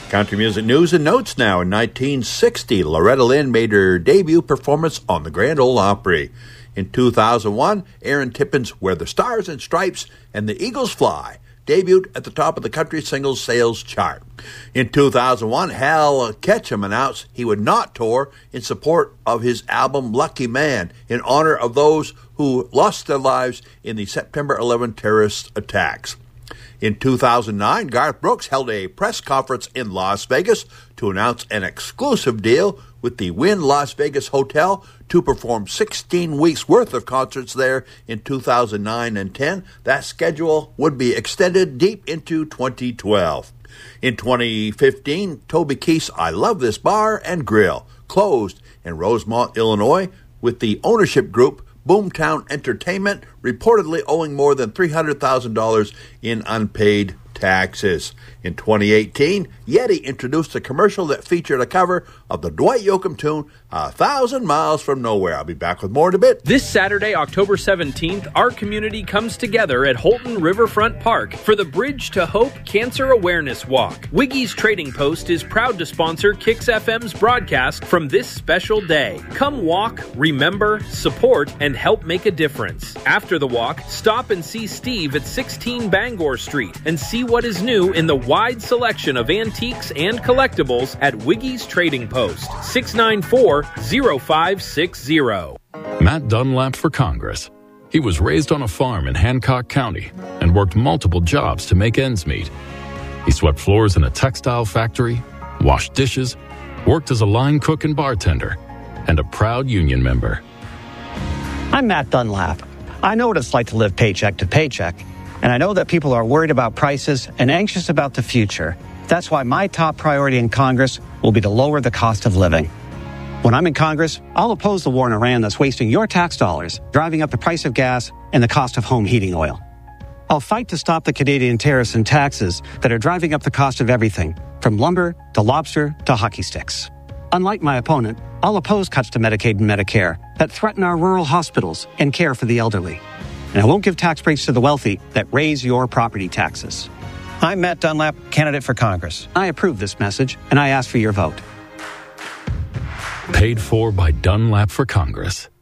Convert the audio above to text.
Country music news and notes now. In 1960, Loretta Lynn made her debut performance on the Grand Ole Opry. In 2001, Aaron Tippin's Where the Stars and Stripes and the Eagles Fly debuted at the top of the country singles sales chart. In 2001, Hal Ketchum announced he would not tour in support of his album Lucky Man in honor of those who lost their lives in the September 11 terrorist attacks. In 2009, Garth Brooks held a press conference in Las Vegas to announce an exclusive deal with the Wynn Las Vegas Hotel to perform 16 weeks' worth of concerts there in 2009 and 10. That schedule would be extended deep into 2012. In 2015, Toby Keith's I Love This Bar and Grill closed in Rosemont, Illinois, with the ownership group Boomtown Entertainment reportedly owing more than $300,000 in unpaid taxes. In 2018, Yeti introduced a commercial that featured a cover of the Dwight Yoakam tune, 1,000 Miles from Nowhere. I'll be back with more in a bit. This Saturday, October 17th, our community comes together at Holton Riverfront Park for the Bridge to Hope Cancer Awareness Walk. Wiggy's Trading Post is proud to sponsor Kix FM's broadcast from this special day. Come walk, remember, support, and help make a difference. After the walk, stop and see Steve at 16 Bangor Street and see what is new in the wide selection of antiques and collectibles at Wiggy's Trading Post, 694-0560. Matt Dunlap for Congress. He was raised on a farm in Hancock County and worked multiple jobs to make ends meet. He swept floors in a textile factory, washed dishes, worked as a line cook and bartender, and a proud union member. I'm Matt Dunlap. I know what it's like to live paycheck to paycheck, and I know that people are worried about prices and anxious about the future. That's why my top priority in Congress will be to lower the cost of living. When I'm in Congress, I'll oppose the war in Iran that's wasting your tax dollars, driving up the price of gas and the cost of home heating oil. I'll fight to stop the Canadian tariffs and taxes that are driving up the cost of everything, from lumber to lobster to hockey sticks. Unlike my opponent, I'll oppose cuts to Medicaid and Medicare that threaten our rural hospitals and care for the elderly. And I won't give tax breaks to the wealthy that raise your property taxes. I'm Matt Dunlap, candidate for Congress. I approve this message, and I ask for your vote. Paid for by Dunlap for Congress.